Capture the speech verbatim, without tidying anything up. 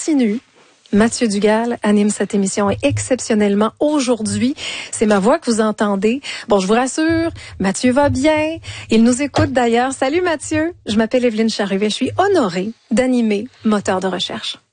continue. Mathieu Dugal anime cette émission et exceptionnellement aujourd'hui, c'est ma voix que vous entendez. Bon, je vous rassure, Mathieu va bien. Il nous écoute d'ailleurs. Salut Mathieu, je m'appelle Evelyne Charruet. Je suis honorée d'animer Moteur de recherche.